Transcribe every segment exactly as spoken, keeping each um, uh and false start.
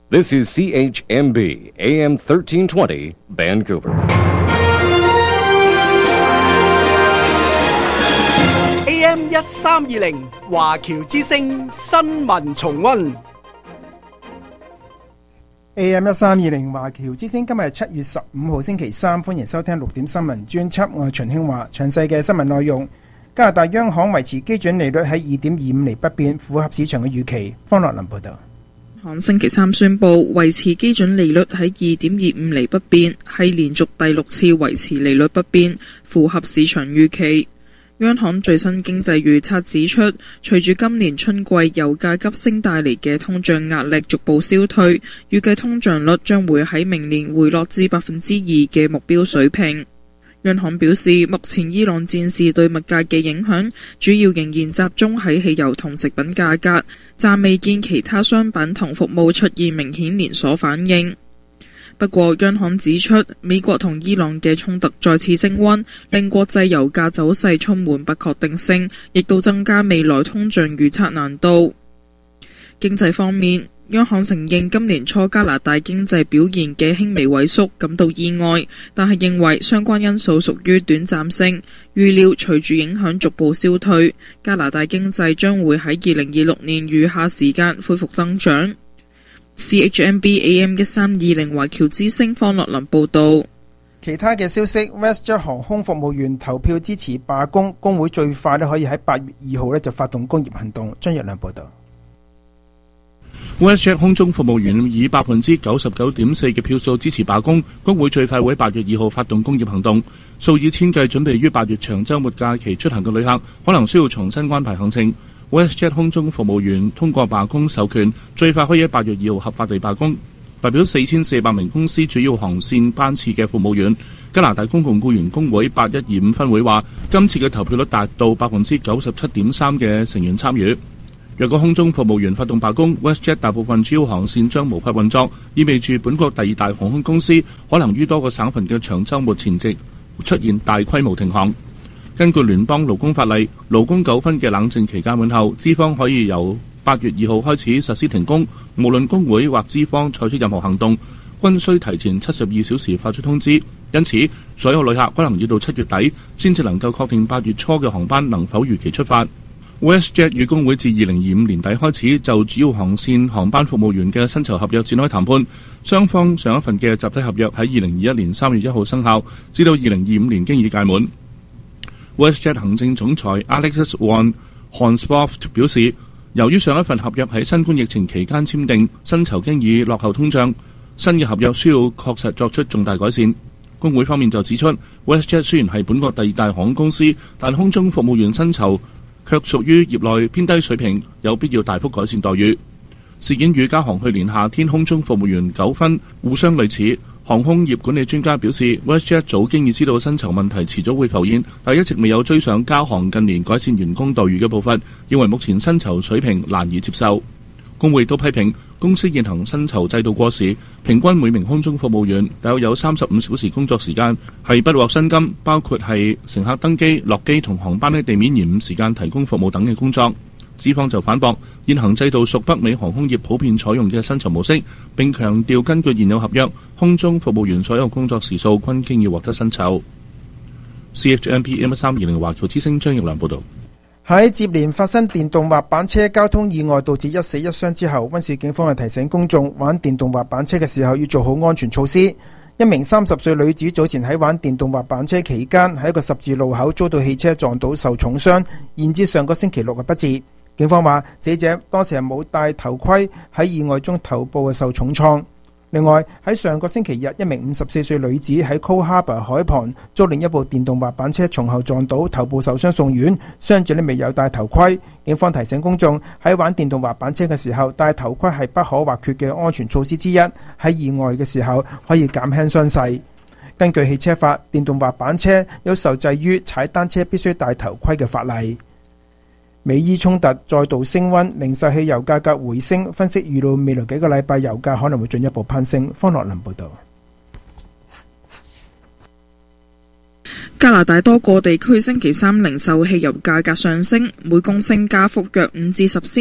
This is C H M B, A M thirteen twenty, Vancouver. A M 一三二零華僑之聲新聞重溫。 A M 一三二零華僑之聲，今日係七月十五號星期三，歡迎收聽六點新聞專輯。我係秦興華，詳細嘅新聞內容。加拿大央行維持基準利率喺二點二五厘不變，符合市場嘅預期。方樂林報道。 行星期三宣布維持基準利率喺二點二五厘不變，係連續第六次維持利率不變，符合市場預期。央行最新經濟預測指出，隨住今年春季油價急升帶嚟嘅通脹壓力逐步消退，預計通脹率將會喺明年回落至百分之二嘅目標水平。央行表示，目前伊朗戰事對物價嘅影響主要仍然集中喺汽油同食品價格，暫未見其他商品同服務出現明顯連鎖反應。不過，央行指出，美國同伊朗嘅衝突再次升溫，令國際油價走勢充滿不確定性，亦都增加未來通脹預測難度。經濟方面，央行承認今年初加拿大經濟表現嘅輕微萎縮感到意外，但係認為相關因素屬於短暫性，預料隨住影響逐步消退，加拿大經濟將會喺二零二六年餘下時間恢復增長。C H M B A M 一三二零華僑之聲方樂林報道。 其他嘅消息 ，WestJet 航空服務員投票支持罷工，工會最快咧可以喺八月二號咧就發動工業行動。張日亮報道。 WestJet 空中服務員以百分之九十九點四嘅票數支持罷工，工會最快會喺八月二號發動工業行動。數以千計準備於八月長週末假期出行嘅旅客，可能需要重新安排行程。WestJet 空中服務員通過罷工授權，最快可以喺八月二號合法地罷工。代表四千四百名公司主要航線班次嘅服務員，加拿大公共僱員工會八一二五分會話，今次嘅投票率達到百分之九十七點三嘅成員參與。若果空中服務員發動罷工， WestJet 大部分主要航線將無法運作，意味住本國第二大航空公司可能於多個省份嘅長週末前夕出現大規模停航。根據聯邦勞工法例，勞工糾紛嘅冷靜期屆滿後，資方可以由八月二號開始實施停工，無論工會或資方採取任何行動，均需提前七十二小時發出通知。因此，所有旅客可能要到七月底先至能夠確定八月初嘅航班能否如期出發。WestJet 與工會自二零二五年底開始就主要航線航班服務員嘅薪酬合約展開談判，雙方上一份嘅集體合約喺二零二一年三月一號生效，至到二零二五年經已屆滿。WestJet 行政總裁 Alexis van Hansvoort 表示，由於上一份合約喺新冠疫情期間簽訂，薪酬經已落後通脹，新嘅合約需要確實作出重大改善。工會方面就指出， WestJet 雖然係本國第二大航空公司，但空中服務員薪酬卻屬於業內偏低水平，有必要大幅改善待遇。事件與加航去年夏天空中服務員糾紛互相類似。航空業管理專家表示， WestJet 早經已知道薪酬問題遲早會浮現，但一直未有追上加航近年改善員工待遇嘅步伐，認為目前薪酬水平難以接受。工會都批評公司現行薪酬制度過時，平均每名空中服務員大約有三十五小時工作時間，係不獲薪金，包括係乘客登機、落機同航班喺地面延誤時間提供服務等嘅工作。資方就反駁，現行制度屬北美航空業普遍採用嘅薪酬模式，並強調根據現有合約，空中服務員所有工作時數均經要獲得薪酬。C H M P M 一三二零華僑之聲張奕良報導。 喺接連發生電動滑板車交通意外導致一死一傷之後，溫市警方係提醒公眾玩電動滑板車嘅時候要做好安全措施。一名三十歲女子早前喺玩電動滑板車期間喺一個十字路口遭到汽車撞到受重傷，延至上個星期六嘅不治。警方話死者當時係冇戴頭盔，喺意外中頭部係受重創。另外喺上個星期日，一名五十四歲女子喺 Cold Harbour 海旁遭另一部電動滑板車從後撞倒，頭部受傷送院，傷者呢未有戴頭盔。警方提醒公眾喺玩電動滑板車嘅時候，戴頭盔係不可或缺嘅安全措施之一，喺意外嘅時候可以減輕傷勢。根據汽車法，電動滑板車有受制於踩單車必須戴頭盔嘅法例。美伊衝突再度升溫，零售汽油價格回升，分析預料未來幾個禮拜油價可能會進一步攀升。方樂林報導。 加拿大多個地區星期三零售汽油價格上升，每公升加幅約五至十仙。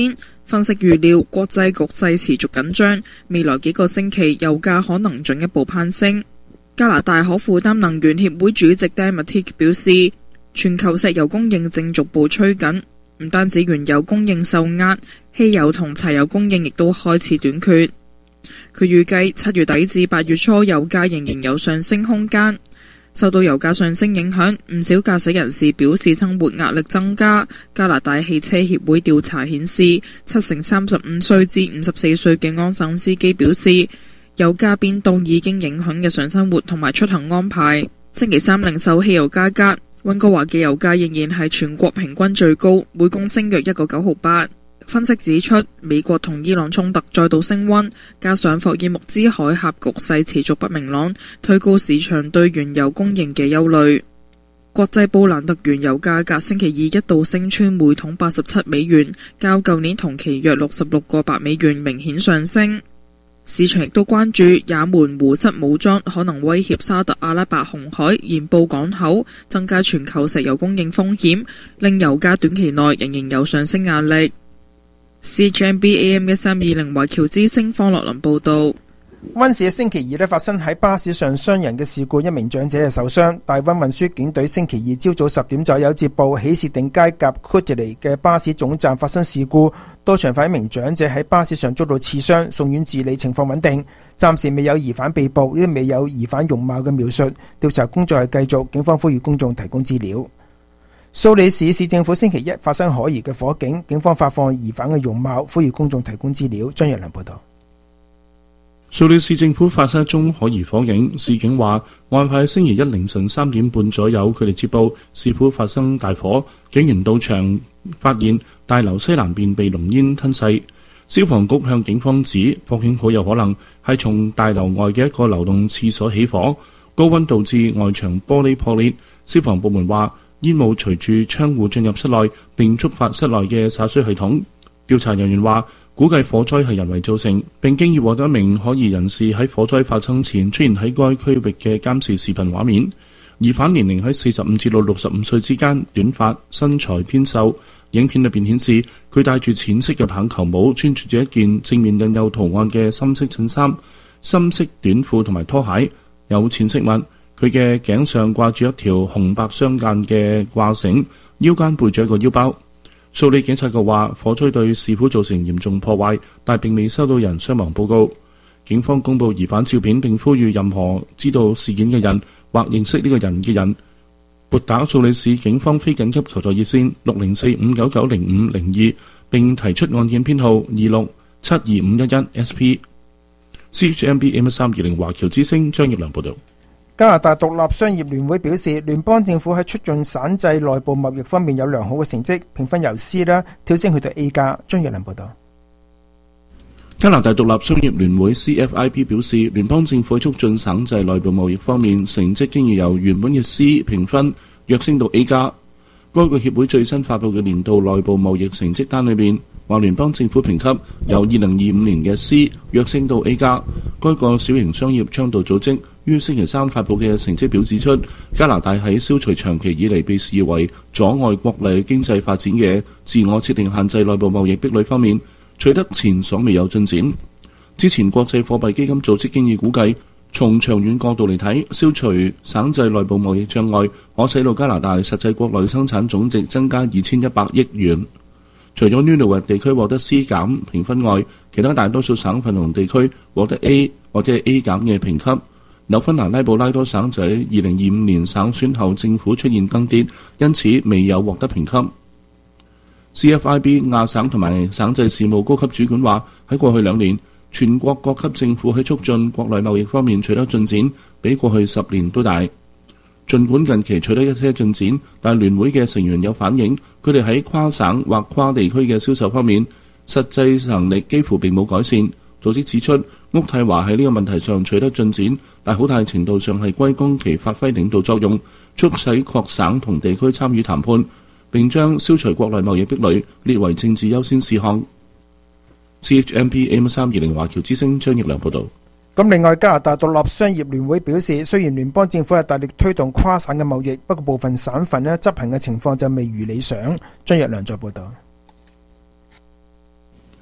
分析預料，國際局勢持續緊張，未來幾個星期油價可能進一步攀升。加拿大可負擔能源協會主席 Dan Mattick 表示，全球石油供應正逐步趨緊，唔單止原油供應受壓，汽油同柴油供應亦都開始短缺。佢預計七月底至八月初油價仍然有上升空間。受到油價上升影響，唔少駕駛人士表示生活壓力增加。加拿大汽車協會調查顯示，七成三十五歲至五十四歲嘅安省司機表示，油價變動已經影響日常生活同埋出行安排。星期三零售汽油價格，溫哥華嘅油價仍然係全國平均最高，每公升約一個九毫八。分析指出，美國同伊朗衝突再度升溫，加上霍爾木茲海峽局勢持續不明朗，推高市場對原油供應嘅憂慮。國際布蘭特原油價格星期二一度升穿每桶八十七美元，較舊年同期約六十六個八美元明顯上升。市場亦都關注也門胡塞武裝可能威脅沙特阿拉伯紅海鹽布港口，增加全球石油供應風險，令油價短期內仍然有上升壓力。C H M B A M 一三二零華僑之聲方樂林報道。 溫市星期二咧發生喺巴士上傷人嘅事故，一名長者係受傷。大溫運輸警隊星期二朝早十點左右接報，喜士定街夾 Coogee 嘅巴士總站發生事故，到場發一名長者喺巴士上遭到刺傷，送院治理，情況穩定。暫時未有疑犯被捕，亦未有疑犯容貌嘅描述。調查工作係繼續，警方呼籲公眾提供資料。蘇黎世市政府星期一發生可疑嘅火警，警方發放疑犯嘅容貌，呼籲公眾提供資料。張若良報道。 蘇黎世市政府發生一宗可疑火警，市警話案發喺星期一凌晨三點半左右，佢哋接報市府發生大火，警員到場發現大樓西南邊被濃煙吞噬。消防局向警方指火警好有可能係從大樓外嘅一個流動廁所起火，高溫導致外牆玻璃破裂。消防部門話煙霧隨住窗戶進入室內，並觸發室內嘅灑水系統。調查人員話估計火災係人為造成，並經已獲得一名可疑人士喺火災發生前出現喺該區域嘅監視視頻畫面。疑犯年齡喺四十五至到六十五歲之間，短髮，身材偏瘦。影片裏邊顯示佢戴住淺色嘅棒球帽，穿住住一件正面印有圖案嘅深色襯衫、深色短褲同埋拖鞋，有淺色襪。佢嘅頸上掛住一條紅白相間嘅掛繩，腰間背住一個腰包。蘇黎警察局話火災對市府造成嚴重破壞，但並未收到人傷亡報告。警方公布疑犯照片，並呼籲任何知道事件嘅人或認識呢個人嘅人撥打蘇黎市警方非緊急求助熱線六零四五九九零五零二，並提出案件編號二六七二五一一 S P。 C H M B A M 三二零華僑之聲張業良報道。 加拿大獨立商業聯會表示，聯邦政府喺促進省際內部貿易方面有良好嘅成績，評分由 C 啦跳升去到 A 加。張若良報道。 加拿大獨立商業聯會 C F I P 表示，聯邦政府喺促進省際內部貿易方面成績經已由原本嘅 C 評分躍升到 A 加。該個協會最新發布嘅年度內部貿易成績單裏面話，聯邦政府評級由二零二五年嘅 C 躍升到 A 加。該個小型商業倡導組織於星期三發布嘅成績表指出，加拿大喺消除長期以嚟被視為阻礙國內經濟發展嘅自我設定限制內部貿易壁壘方面取得前所未有進展。之前國際貨幣基金組織經已估計，從長遠角度嚟睇，消除省際內部貿易障礙可使到加拿大實際國內生產總值增加二千一百億元。除咗 Nunavut 地區獲得 C 減評分外，其他大多數省份同地區獲得 A 或者 A 減嘅評級。紐芬蘭拉布拉多省就喺二零二五年省選後政府出現更迭，因此未有獲得評級。C F I B 亞省同埋省際事務高級主管話，喺過去兩年，全國各級政府喺促進國內貿易方面取得進展，比過去十年都大。儘管近期取得一些進展，但聯會嘅成員有反映，佢哋喺跨省或跨地區嘅銷售方面，實際能力幾乎並冇改善。組織指出，渥太華喺呢個問題上取得進展，但好大程度上係歸功其發揮領導作用，促使各省同地區參與談判，並將消除國內貿易壁壘列為政治優先事項。C H M P A M 三二零華僑之聲張業良報導。 咁另外，加拿大獨立商業聯會表示，雖然聯邦政府係大力推動跨省嘅貿易，不過部分省份呢執行嘅情況就未如理想。張業良再報導。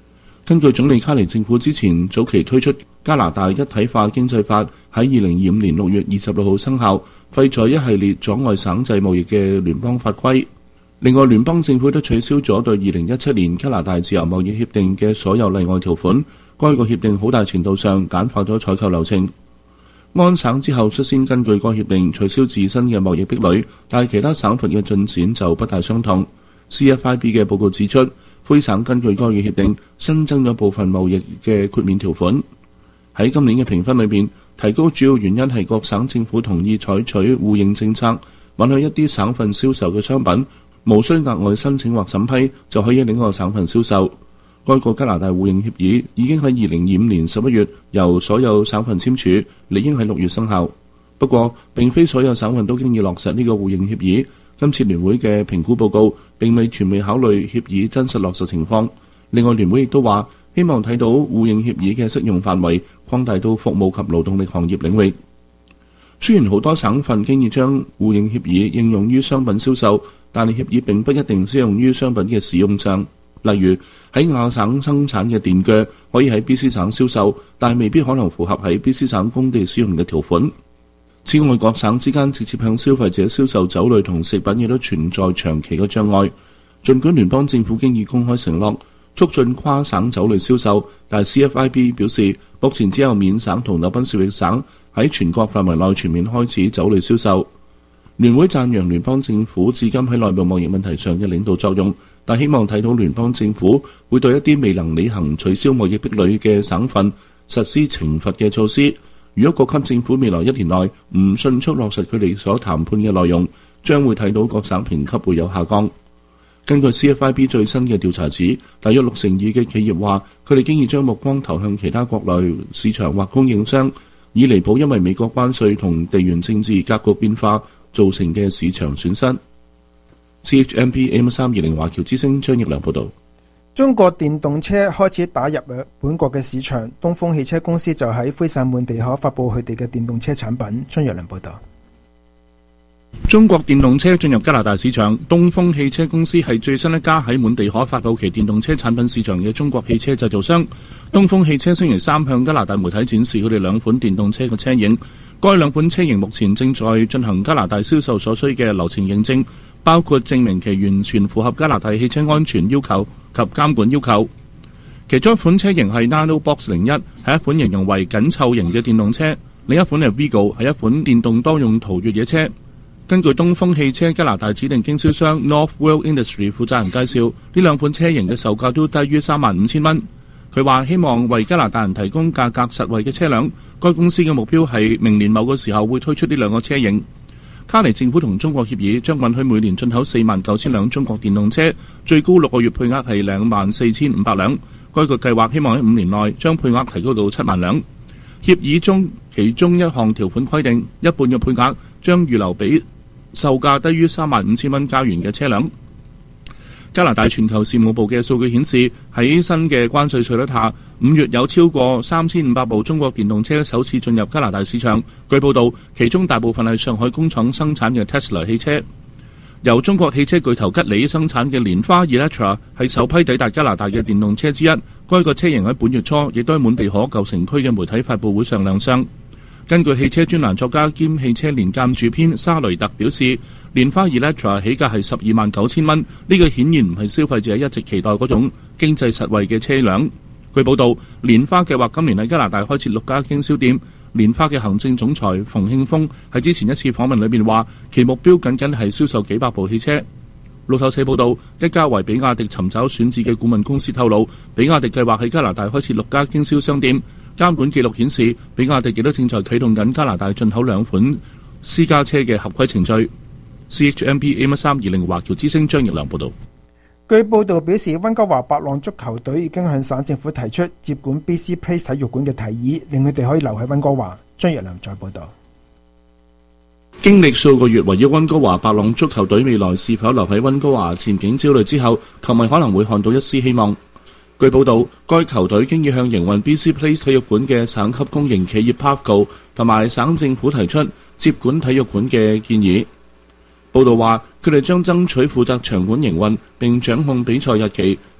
根據總理卡尼政府之前早期推出加拿大一體化經濟法，喺二零二五年六月二十六號生效，廢除一系列阻礙省際貿易嘅聯邦法規。另外，聯邦政府都取消咗對二零一七年加拿大自由貿易協定嘅所有例外條款。該個協定好大程度上簡化咗採購流程。安省之後率先根據該協定取消自身嘅貿易壁壘，但係其他省份嘅進展就不大相同。C F I B 嘅報告指出，魁省根據該個協定新增咗部分貿易嘅豁免條款。喺今年嘅評分裏邊，提高主要原因係各省政府同意採取互認政策，允許一啲省份銷售嘅商品無需額外申請或審批就可以喺另一個省份銷售。該個加拿大互認協議已經喺二零二五年十一月由所有省份簽署，理應喺六月生效。不過，並非所有省份都經已落實呢個互認協議。今次聯會嘅評估報告並未全面考慮協議真實落實情況。另外，聯會亦都話希望睇到互認協議嘅適用範圍擴大到服務及勞動力行業領域。雖然好多省份經已將互認協議應用於商品銷售，但係協議並不一定適用於商品嘅使用上。例如喺亞省生產嘅電鋸可以喺 B C 省銷售，但係未必可能符合喺 B C 省工地使用嘅條款。此外，各省之間直接向消費者銷售酒類同食品亦都存在長期嘅障礙。儘管聯邦政府經已公開承諾促進跨省酒類銷售，但係 C F I B 表示，目前只有緬省同紐賓少域省喺全國範圍內全面開始酒類銷售。聯會讚揚聯邦政府至今喺內部貿易問題上嘅領導作用，但希望睇到聯邦政府會對一啲未能履行取消貿易壁壘嘅省份實施懲罰嘅措施。如果各級政府未來一年內唔迅速落實佢哋所談判嘅內容，將會睇到各省評級會有下降。根據 C F I B 最新嘅調查指，大約六成二嘅企業話佢哋經已將目光投向其他國內市場或供應商，以彌補因為美國關稅同地緣政治格局變化造成嘅市場損失。C H M P A M 三二零華僑之聲張益良報道。 中國電動車開始打入本國嘅市場，東風汽車公司就喺魁省滿地可發佈佢哋嘅電動車產品。張益良報道。 中國電動車進入加拿大市場，東風汽車公司係最新一家喺滿地可發佈其電動車產品市場嘅中國汽車製造商。東風汽車星期三向加拿大媒體展示佢哋兩款電動車嘅車型，該兩款車型目前正在進行加拿大銷售所需嘅流程認證，包括證明其完全符合加拿大汽車安全要求及監管要求。其中一款車型係 Nanobox 零一，係一款形容為緊湊型嘅電動車；另一款係 Vigo， 係一款電動多用途越野車。根據東風汽車加拿大指定經銷商 Northwell Industry 負責人介紹，呢兩款車型嘅售價都低於三萬五千蚊。佢話希望為加拿大人提供價格實惠嘅車輛。該公司嘅目標係明年某個時候會推出呢兩個車型。卡尼政府同中國協議將允許每年進口四萬九千輛中國電動車，最高六個月配額係兩萬四千五百輛。該個計劃希望喺五年內將配額提高到七萬輛。協議中其中一項條款規定，一半嘅配額將預留俾售價低於三萬五千蚊加元嘅車輛。加拿大全球事務部嘅數據顯示，喺新嘅關稅稅率下，五月有超過三千五百部中國電動車首次進入加拿大市場。據報道，其中大部分係上海工廠生產嘅 Tesla 汽車。由中國汽車巨頭吉利生產嘅蓮花 Electra 係首批抵達加拿大嘅電動車之一。該個車型喺本月初亦都喺滿地可舊城區嘅媒體發佈會上亮相。根據汽車專欄作家兼汽車年鑑主編沙雷特表示，蓮花 Electra 起價係十二萬九千蚊，呢個顯然唔係消費者一直期待嗰種經濟實惠嘅車輛。據報道，蓮花計劃今年喺加拿大開設六家經銷店。蓮花嘅行政總裁馮慶峰喺之前一次訪問裏面話，其目標僅僅係銷售幾百部汽車。路透社報道，一家為比亞迪尋找選址嘅顧問公司透露，比亞迪計劃喺加拿大開設六家經銷商店。監管記錄顯示，比亞迪亦都正在啟動緊加拿大進口兩款私家車嘅合規程序。C H M P A M 三二零華僑之聲張益良報道。 據報道表示，溫哥華白浪足球隊已經向省政府提出接管 B C Place 體育館嘅提議，令佢哋可以留喺溫哥華。張益良再報道。 經歷數個月圍繞溫哥華白浪足球隊未來是否留喺溫哥華前景焦慮之後，球迷可能會看到一絲希望。據報道，該球隊經已向營運 B C Place 體育館嘅省級公營企業 Pavco 同埋省政府提出接管體育館嘅建議。報道話，佢哋將爭取負責場館營運並掌控比賽日期，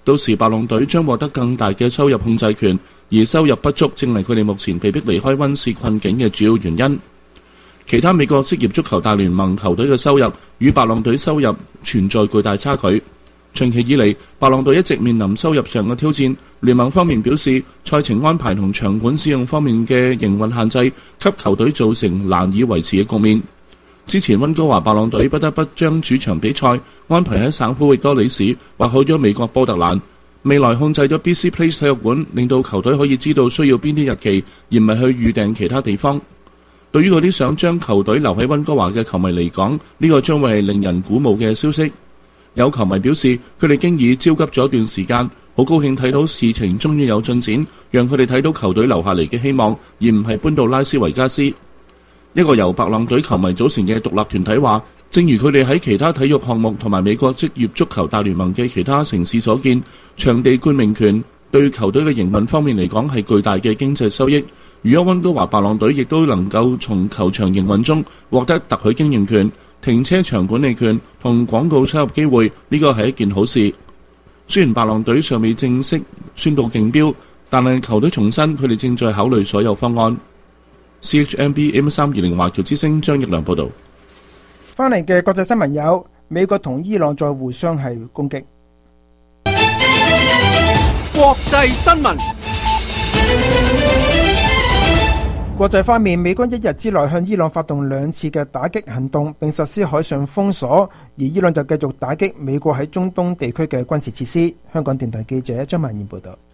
到時白狼隊將獲得更大嘅收入控制權，而收入不足正係佢哋目前被迫離開溫氏困境嘅主要原因。其他美國職業足球大聯盟球隊嘅收入與白狼隊收入存在巨大差距。長期以嚟，白狼隊一直面臨收入上嘅挑戰。聯盟方面表示，賽程安排同場館使用方面嘅營運限制，給球隊造成難以維持嘅局面。之前溫哥華白狼隊不得不將主場比賽安排喺省府域多里市或去咗美國波特蘭。未來控制咗 B C Place 體育館，令到球隊可以知道需要邊啲日期，而唔係去預訂其他地方。對於嗰啲想將球隊留喺溫哥華嘅球迷嚟講，呢個將會係令人鼓舞嘅消息。有球迷表示，佢哋經已焦急咗一段時間，好高興睇到事情終於有進展，讓佢哋睇到球隊留下嚟嘅希望，而唔係搬到拉斯維加斯。一個由白狼隊球迷組成嘅獨立團體話，正如佢哋喺其他體育項目同埋美國職業足球大聯盟嘅其他城市所見，場地冠名權對球隊嘅營運方面嚟講係巨大嘅經濟收益。如果溫哥華白狼隊亦都能夠從球場營運中獲得特許經營權、停車場管理權同廣告收入機會，呢個係一件好事。雖然白狼隊尚未正式宣布競標，但係球隊重申佢哋正在考慮所有方案。C H M B M 三二零華僑之聲張益良報道。 翻嚟嘅國際新聞有美國同伊朗在互相係攻擊。 國際新聞。 國際方面，美軍一日之內向伊朗發動兩次嘅打擊行動，並實施海上封鎖，而伊朗就繼續打擊美國喺中東地區嘅軍事設施。香港電台記者張曼燕報道。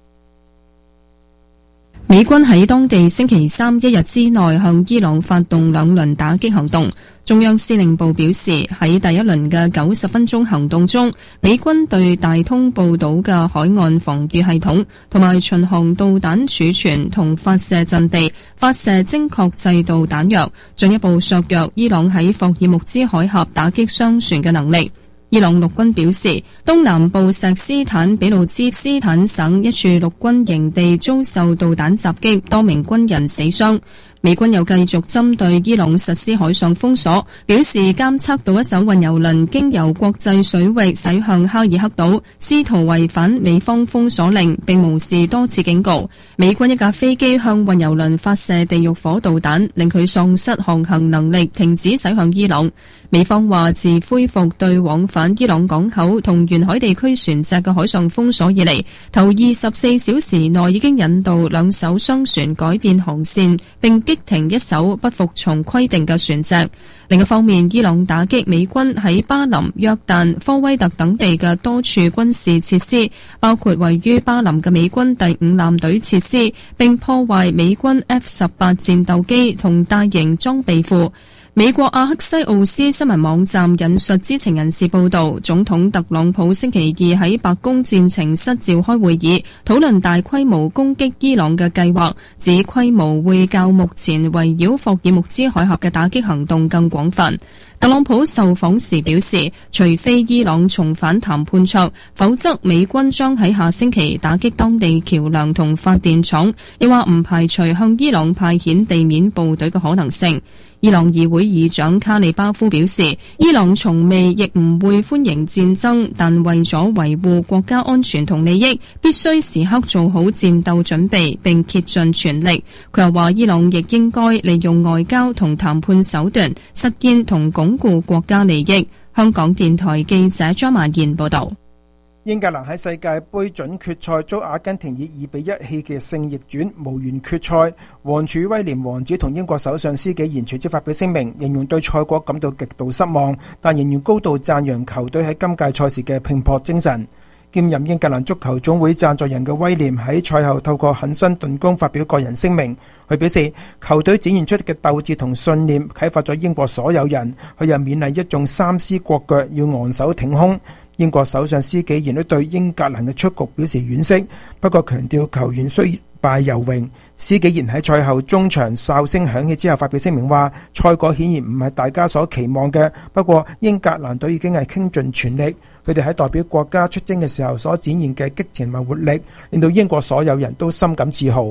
美軍喺當地星期三一日之內向伊朗發動兩輪打擊行動。中央司令部表示，喺第一輪嘅九十分鐘行動中，美軍對大通布島嘅海岸防禦系統同埋巡航導彈儲存同發射陣地發射精確制導彈藥，進一步削弱伊朗喺霍爾木茲海峽打擊商船嘅能力。伊朗陸軍表示，東南部錫斯坦比路茲斯坦省一處陸軍營地遭受導彈襲擊，多名軍人死傷。美軍又繼續針對伊朗實施海上封鎖，表示監測到一艘運油輪經由國際水域駛向哈爾克島，試圖違反美方封鎖令，並無視多次警告。美軍一架飛機向運油輪發射地獄火導彈，令佢喪失航行能力，停止駛向伊朗。美方話，自恢復對往返伊朗港口同沿海地區船隻嘅海上封鎖以嚟，頭二十四小時內已經引導兩艘商船改變航線，並擊停一艘不服從規定嘅船隻。另一方面，伊朗打擊美軍喺巴林、約旦、科威特等地嘅多處軍事設施，包括位於巴林嘅美軍第五艦隊設施，並破壞美軍 F 十八戰鬥機同大型裝備庫。美國阿克西奧斯新聞網站引述知情人士報道，總統特朗普星期二喺白宮戰情室召開會議，討論大規模攻擊伊朗嘅計劃，指規模會較目前圍繞霍爾木茲海峽嘅打擊行動更廣泛。特朗普受訪時表示，除非伊朗重返談判桌，否則美軍將喺下星期打擊當地橋樑同發電廠，又話唔排除向伊朗派遣地面部隊嘅可能性。伊朗議會議長卡利巴夫表示，伊朗從未亦唔會歡迎戰爭，但為咗維護國家安全同利益，必須時刻做好戰鬥準備並竭盡全力。佢又話，伊朗亦應該利用外交同談判手段，實現同鞏固國家利益。香港電台記者張曼燕報道。 英格蘭喺世界盃準決賽遭阿根廷以二比一戲劇性逆轉，無緣決賽。王儲威廉王子同英國首相施紀賢隨即發表聲明，形容對賽果感到極度失望，但仍然高度讚揚球隊喺今屆賽事嘅拼搏精神。兼任英格蘭足球總會贊助人嘅威廉喺賽後透過狠心頓功發表個人聲明，佢表示球隊展現出嘅鬥志同信念啟發咗英國所有人，佢又勉勵一眾三思國腳要昂首挺胸。英國首相施紀賢都對英格蘭嘅出局表示惋惜，不過強調球員雖敗猶榮。施紀賢喺賽後中場哨聲響起之後發表聲明話，賽果顯然唔係大家所期望嘅，不過英格蘭隊已經係傾盡全力，佢哋喺代表國家出征嘅時候所展現嘅激情同活力，令到英國所有人都深感自豪。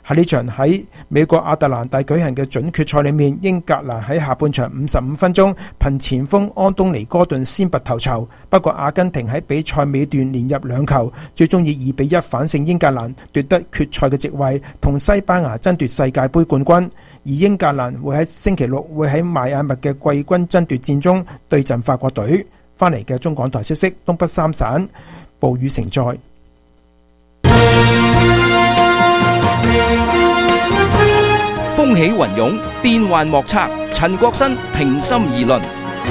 喺呢場喺美國亞特蘭大舉行嘅準決賽裏面，英格蘭喺下半場五十五分鐘憑前鋒安東尼哥頓先拔頭籌，不過阿根廷喺比賽尾段連入兩球，最終以二比一反勝英格蘭，奪得決賽嘅席位，同西班牙爭奪世界盃冠軍。而英格蘭會喺星期六會喺邁阿密嘅季軍爭奪戰中對陣法國隊。翻嚟嘅中港台消息，東北三省暴雨成災。 風起雲湧，變幻莫測。陳國新平心而論。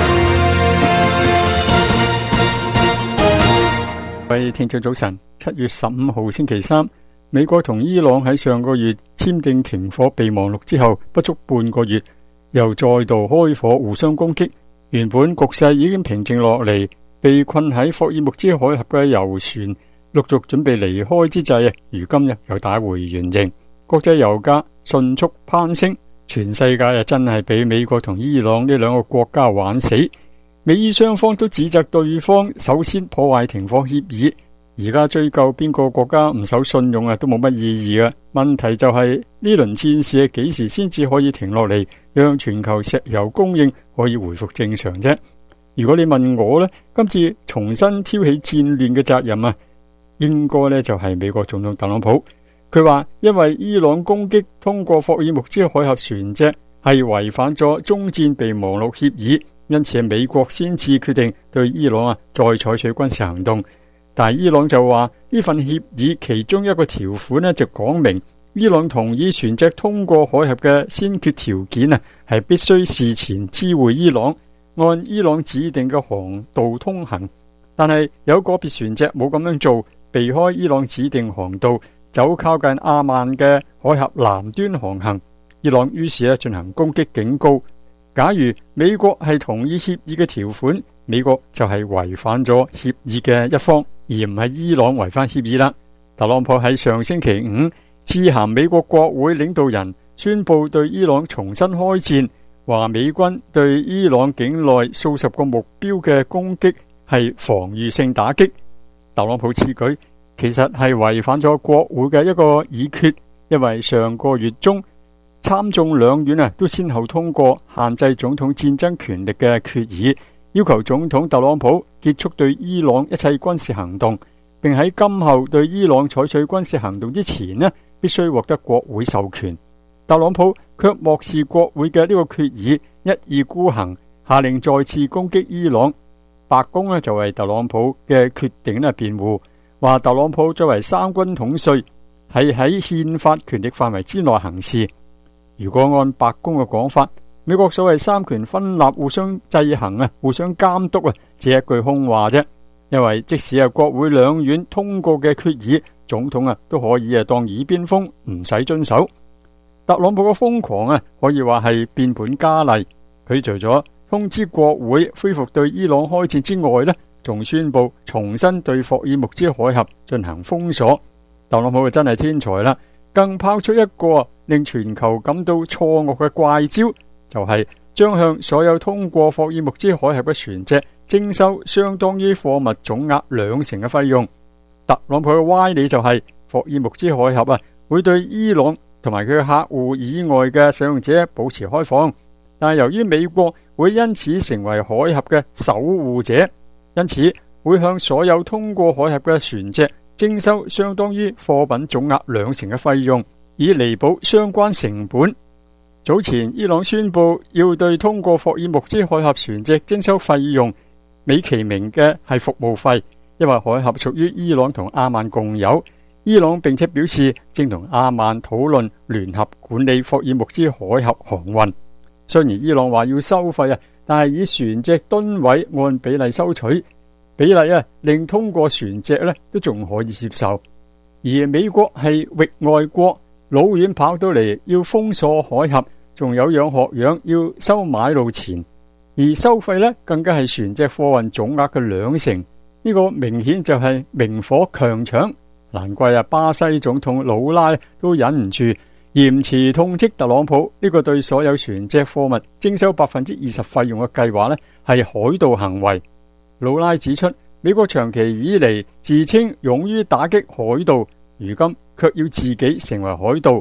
各位聽眾早晨，七月十五號星期三，美國同伊朗喺上個月簽訂停火備忘錄之後，不足半個月，又再度開火互相攻擊。原本局勢已經平靜落嚟，被困喺霍爾木茲海峽嘅油船陸續準備離開之際，如今又打回原形。國際油價迅速攀升，全世界啊真係俾美國同伊朗呢兩個國家玩死。美伊雙方都指責對方首先破壞停火協議，而家追究邊個國家唔守信用啊，都冇乜意義啊。問題就係呢輪戰事幾時先至可以停落嚟，讓全球石油供應可以回復正常啫？如果你問我呢，今次重新挑起戰亂嘅責任啊，應該呢就係美國總統特朗普。佢話因為伊朗攻擊通過霍爾木茲海峽船隻係違反咗終戰備忘錄協議，因此美國先至決定對伊朗啊再採取軍事行動。但伊朗就話呢份協議其中一個條款呢就講明，伊朗同意船隻通過海峽嘅先決條件啊係必須事前知會伊朗，按伊朗指定嘅航道通行。但係有個別船隻冇咁樣做，避開伊朗指定航道，走靠近阿曼嘅海峽南端航行。伊朗於是咧進行攻擊，警告假如美國係同意協議嘅條款，美國就係違反咗協議嘅一方，而唔係伊朗違反協議啦。特朗普喺上星期五致函美國國會領導人，宣布對伊朗重新開戰，話美軍對伊朗境內數十個目標嘅攻擊係防禦性打擊。特朗普此舉其實係違反咗國會嘅一個議決，因為上個月中參眾兩院啊都先後通過限制總統戰爭權力嘅決議，要求總統特朗普結束對伊朗一切軍事行動，並喺今後對伊朗採取軍事行動之前呢，必須獲得國會授權。特朗普卻漠視國會嘅呢個決議，一意孤行，下令再次攻擊伊朗。白宮呢就為特朗普嘅決定呢辯護，話特朗普作為三軍統帥，係喺憲法權力範圍之內行事。如果按白宮嘅講法，美國所謂三權分立、互相制衡啊、互相監督啊，只係一句空話啫。因為即使係國會兩院通過嘅決議，總統啊都可以啊當耳邊風，唔使遵守。特朗普嘅瘋狂啊，可以話係變本加厲。佢除咗通知國會恢復對伊朗開戰之外呢，仲宣布重新對霍爾木茲海峽進行封鎖。特朗普就真係天才啦，更拋出一個令全球感到錯愕嘅怪招，就係將向所有通過霍爾木茲海峽嘅船隻徵收相當於貨物總額兩成嘅費用。特朗普嘅歪理就係霍爾木茲海峽啊會對伊朗同埋佢嘅客戶以外嘅使用者保持開放，但係由於美國會因此成為海峽嘅守護者，因此會向所有通過海峽嘅船隻徵收相當於貨品總額兩成嘅費用，以彌補相關成本。早前伊朗宣布要對通過霍爾木茲海峽船隻徵收費用，美其名嘅係服務費，因為海峽屬於伊朗同阿曼共有。伊朗並且表示正同阿曼討論聯合管理霍爾木茲海峽航運。雖然伊朗話要收費啊，但係以船隻噸位按比例收取，比例啊令通過船隻咧都仲可以接受。而美國係域外國，老遠跑到嚟要封鎖海峽，仲有樣學樣要收買路錢，而收費咧更加係船隻貨運總額嘅兩成。呢、這個明顯就係明火強搶。難怪啊，巴西總統魯拉都忍唔住嚴詞痛斥特朗普呢個對所有船隻貨物徵收百分之二十費用嘅計劃呢係海盜行為。魯拉指出，美國長期以嚟自稱勇於打擊海盜，如今卻要自己成為海盜，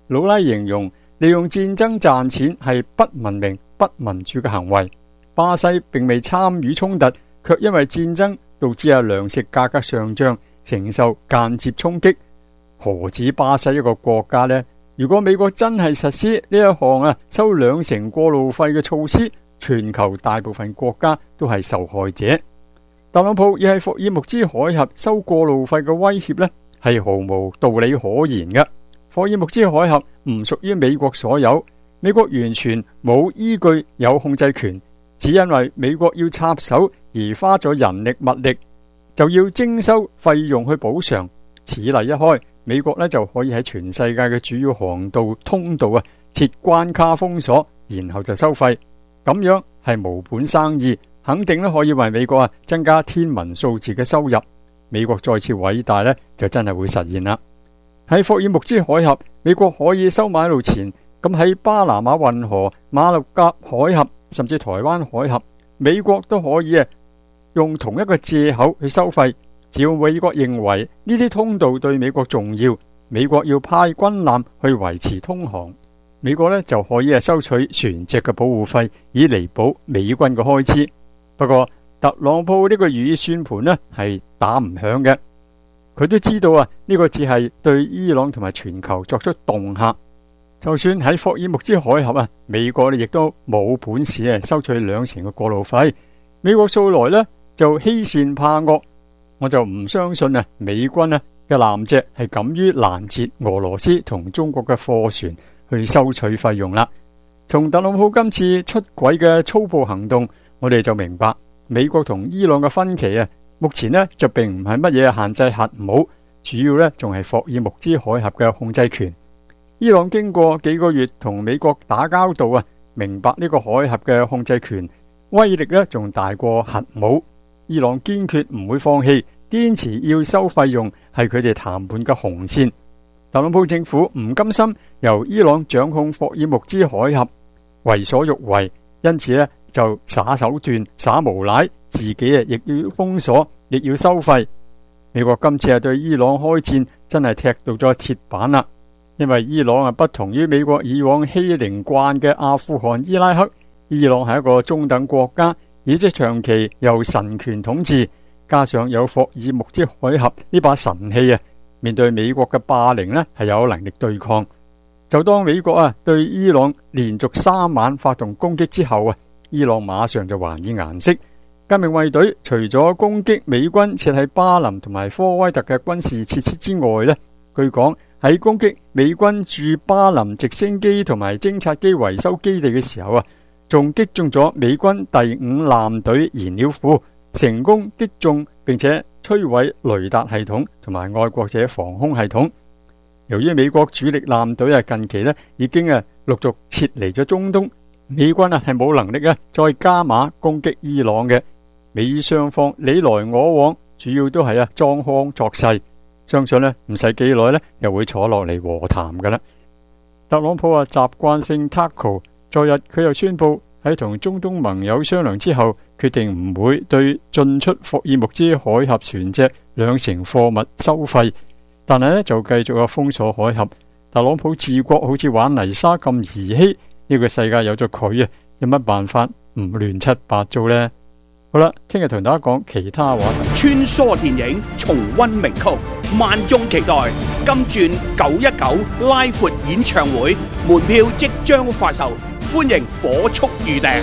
魯拉形容利用戰爭賺錢係不文明、不民主嘅行為。巴西並未參與衝突，卻因為戰爭導致啊糧食價格上漲，承受間接衝擊。何止巴西一個國家呢？如果美國真係實施呢一項啊收兩成過路費嘅措施，全球大部分國家都係受害者。特朗普亦係霍爾木茲海峽收過路費嘅威脅呢，係毫無道理可言嘅。霍爾木茲海峽唔屬於美國所有，美國完全冇依據有控制權，只因為美國要插手而花咗人力物力，就要徵收費用去補償。此例一開，美國呢就可以喺全世界嘅主要航道通道啊設關卡封鎖，然後就收費。咁樣係無本生意，肯定咧可以為美國啊增加天文數字嘅收入。美國再次偉大呢，就真係會實現啦。喺霍爾木茲海峽，美國可以收馬路錢，咁喺巴拿馬運河、馬六甲海峽甚至台灣海峽，美國都可以啊用同一個借口去收費。只要美國認為呢啲通道對美國重要，美國要派軍艦去維持通航，美國呢就可以啊收取船隻嘅保護費，以彌補美軍嘅開支。不過特朗普呢個如意算盤呢係打唔響嘅，佢都知道啊呢個只係對伊朗同埋全球作出恫嚇。就算喺霍爾木茲海峽啊，美國呢亦都冇本事啊收取兩成嘅過路費。美國素來呢就欺善怕惡，我就唔相信啊美軍啊嘅艦隻係敢於攔截俄羅斯同中國嘅貨船去收取費用啦。從特朗普今次出軌嘅粗暴行動，我哋就明白美國同伊朗嘅分歧啊，目前呢就並唔係乜嘢限制核武，主要呢仲係霍爾木茲海峽嘅控制權。伊朗經過幾個月同美國打交道啊，明白呢個海峽嘅控制權威力呢仲大過核武。伊朗堅決唔會放棄，堅持要收費用係佢哋談判嘅紅線。特朗普政府唔甘心由伊朗掌控霍爾木茲海峽，為所欲為，因此呢就耍手段、耍無賴，自己啊亦要封鎖，亦要收費。美國今次係對伊朗開戰，真係踢到咗鐵板啦。因為伊朗啊不同於美國以往欺凌慣嘅阿富汗、伊拉克，伊朗係一個中等國家，而且長期由神權統治，加上有霍爾木茲海峽呢把神器啊，面對美國嘅霸凌呢係有能力對抗。就當美國啊對伊朗連續三晚發動攻擊之後啊，伊朗馬上就還以顏色。革命衛隊除咗攻擊美軍設喺巴林同埋科威特嘅軍事設施之外呢，據講喺攻擊美軍駐巴林直升機同埋偵察機維修基地嘅時候啊，仲擊中咗美軍第五艦隊燃料庫，成功擊中並且摧毀雷達系統同埋愛國者防空系統。由於美國主力艦隊啊近期呢已經啊陸續撤離咗中東，美軍啊係冇能力啊再加碼攻擊伊朗嘅。美雙方你來我往，主要都係啊裝腔作勢。相信呢唔使幾耐呢又會坐落嚟和談噶啦。特朗普啊習慣性 tackle， 昨日佢又宣布喺同中東盟友商量之後，決定唔會對進出霍爾木茲海峽船隻兩成貨物收費，但係呢就繼續啊封鎖海峽。特朗普治國好似玩泥沙咁兒戲，呢個世界有咗佢啊，有乜辦法唔亂七八糟呢？好啦，聽日同大家講其他話題。 穿梭電影，重溫名曲，萬眾期待。金鑽九一九拉闊演唱會門票即將發售，歡迎火速預訂。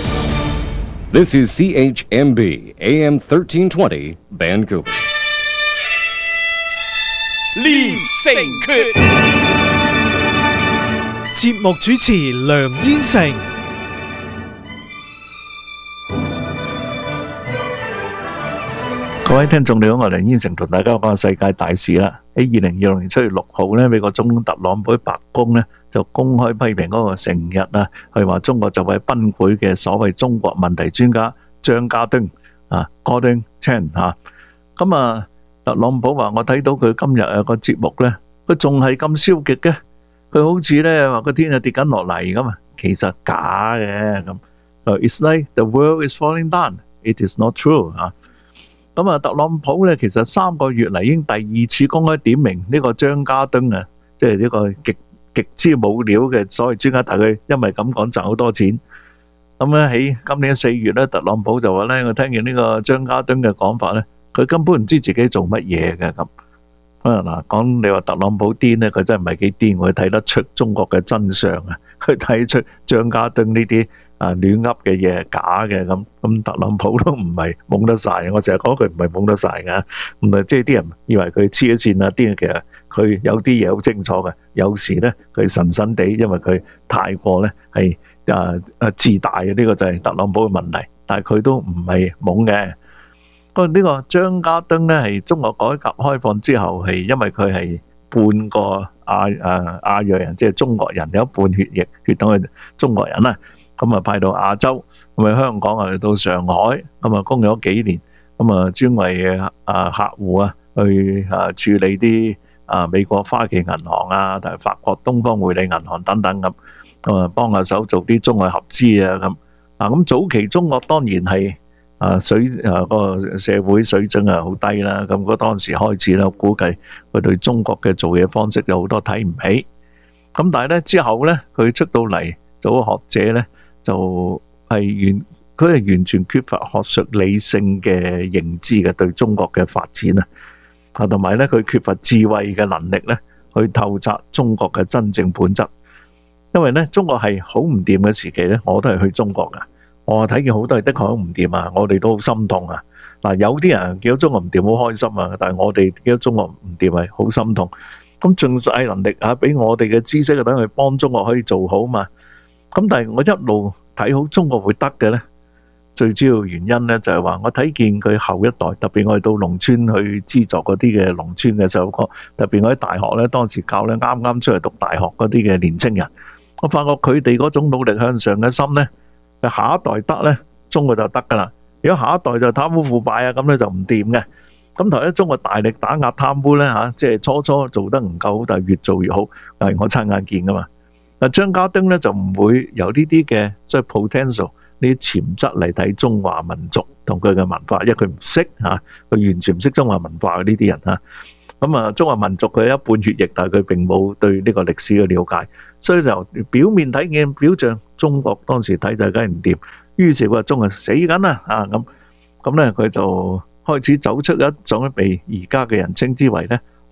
This is C H M B A M thirteen twenty Vancouver。 連城訣， 節目主持梁燕成。 各位聽眾你好，我係梁燕成，同大家講下世界大事啦。喺二零二六年七月六號呢，美國總統特朗普喺白宮呢就公開批評嗰個成日啊，佢話中國就係崩潰嘅所謂中國問題專家張家敦啊 Gordon Chang 吓。咁啊，特朗普話我睇到佢今日有個節目呢，佢仲係咁消極嘅，佢好似呢話個天係跌緊落嚟咁啊，其實假嘅咁。It's like the world is falling down. It is not true 啊。咁啊，特朗普咧，其實三個月嚟已經第二次公開點名呢個張家敦啊，即係呢個極極之冇料嘅所謂專家，但係佢因為咁講賺好多錢。咁咧喺今年四月咧，特朗普就話咧，我聽見呢個張家敦嘅講法咧，佢根本唔知自己做乜嘢嘅咁。啊嗱，講你話特朗普癲咧，佢真係唔係幾癲，佢睇得出中國嘅真相啊！佢睇出張家敦呢啲啊亂噏嘅嘢係假嘅咁，咁特朗普都唔係懵得晒。我成日講佢唔係懵得晒㗎，唔係即係啲人以為佢黐咗線啊，啲人其實佢有啲嘢好清楚嘅，有時咧佢神神地，因為佢太過咧係啊啊自大嘅，呢個就係特朗普嘅問題，但係佢都唔係懵嘅。不過呢個張家敦咧係中國改革開放之後係因為佢係半個亞誒亞裔人，即係中國人，有一半血液血統係中國人啦，咁啊派到亞洲，咁啊香港啊去到上海，咁啊供咗幾年，咁啊專為啊客戶啊去啊處理啲啊美國花旗銀行啊，同埋法國東方匯理銀行等等咁，咁啊幫下手做啲中外合資啊咁，啊咁早期中國當然係。啊水啊個社會水準係好低啦，咁嗰當時開始咧，估計佢對中國嘅做嘢方式有好多睇唔起。咁但係咧之後咧，佢出到嚟做學者咧，就係完佢係完全缺乏學術理性嘅認知嘅對中國嘅發展啊，啊同埋咧佢缺乏智慧嘅能力咧，去透察中國嘅真正本質。因為咧中國係好唔掂嘅時期咧，我都係去中國噶。我睇見好多係的確好唔掂啊！我哋都好心痛啊！嗱，有啲人見到中國唔掂好開心啊，但係我哋見到中國唔掂係好心痛。咁盡晒能力啊，俾我哋嘅知識啊，等佢幫中國可以做好嘛。咁但係我一路睇好中國會得嘅咧，最主要原因咧就係話我睇見佢後一代，特別我哋到農村去資助嗰啲嘅農村嘅細路哥，特別我喺大學咧當時教咧啱啱出嚟讀大學嗰啲嘅年青人，我發覺佢哋嗰種努力向上嘅心咧。下一代得咧，中國就得噶啦。如果下一代就貪污腐敗啊，咁咧就唔掂嘅。咁頭先中國大力打壓貪污咧嚇，即係初初做得唔夠好，但係越做越好。係我親眼見噶嘛。嗱，張家敦咧就唔會有呢啲嘅即係 potential 呢啲潛質嚟睇中華民族同佢嘅文化，因為佢唔識嚇，佢完全唔識中華文化嘅呢啲人嚇。咁啊，中華民族佢一半血液，但係佢並冇對呢個歷史嘅了解，所以就表面睇見表象，中國當時睇就梗係唔掂，於是佢話中國死緊啦啊咁，咁咧佢就開始走出一種被而家嘅人稱之為咧